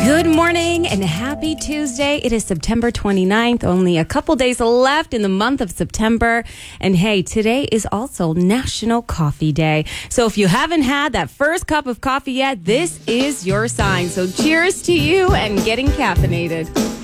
Good morning and happy Tuesday. It is September 29th. Only a couple days left in the month of September. And hey, today is also National Coffee Day. So if you haven't had that first cup of coffee yet, this is your sign. So cheers to you and getting caffeinated.